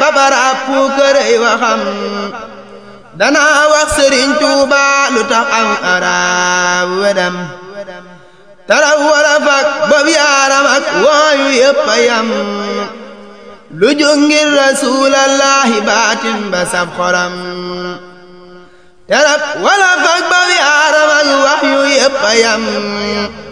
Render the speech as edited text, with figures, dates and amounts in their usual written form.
fabara puukarey waxam danaa wax Sëriñ Tuuba lu tax am araaw wedam taraw wala fak bob yaaram ak wooyu yépp a yam lu jóg ngir rasuulallahi baatin ba sab xoram tarab wala fak bob yaaram ak wax yu yépp a yam